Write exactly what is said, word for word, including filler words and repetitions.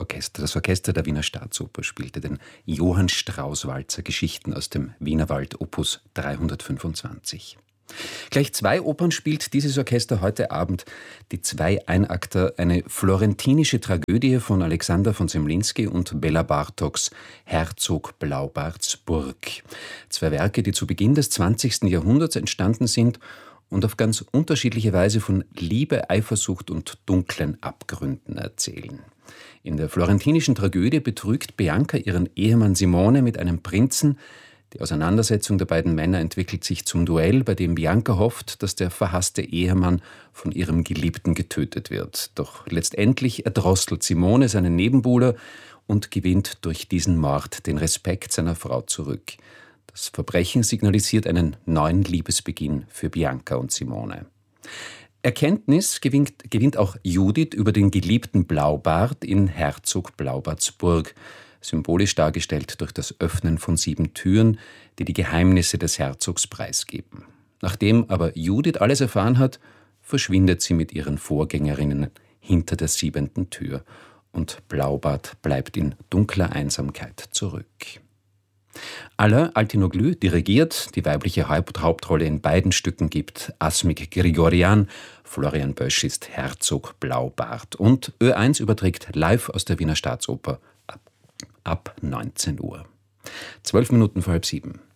Orchester. Das Orchester der Wiener Staatsoper spielte den Johann Strauss-Walzer Geschichten aus dem Wienerwald Opus dreihundertfünfundzwanzig. Gleich zwei Opern spielt dieses Orchester heute Abend. Die zwei Einakter, eine florentinische Tragödie von Alexander von Semlinsky und Bela Bartoks Herzog Blaubarts Burg. Zwei Werke, die zu Beginn des zwanzigsten Jahrhunderts entstanden sind und auf ganz unterschiedliche Weise von Liebe, Eifersucht und dunklen Abgründen erzählen. In der florentinischen Tragödie betrügt Bianca ihren Ehemann Simone mit einem Prinzen. Die Auseinandersetzung der beiden Männer entwickelt sich zum Duell, bei dem Bianca hofft, dass der verhasste Ehemann von ihrem Geliebten getötet wird. Doch letztendlich erdrosselt Simone seinen Nebenbuhler und gewinnt durch diesen Mord den Respekt seiner Frau zurück. Das Verbrechen signalisiert einen neuen Liebesbeginn für Bianca und Simone. Erkenntnis gewinnt, gewinnt auch Judith über den geliebten Blaubart in Herzog Blaubarts Burg, symbolisch dargestellt durch das Öffnen von sieben Türen, die die Geheimnisse des Herzogs preisgeben. Nachdem aber Judith alles erfahren hat, verschwindet sie mit ihren Vorgängerinnen hinter der siebenten Tür und Blaubart bleibt in dunkler Einsamkeit zurück. Alain Altinoglu dirigiert, die weibliche Hauptrolle in beiden Stücken gibt Asmik Grigorian, Florian Bösch ist Herzog Blaubart und Ö eins überträgt live aus der Wiener Staatsoper ab neunzehn Uhr. Zwölf Minuten vor halb sieben.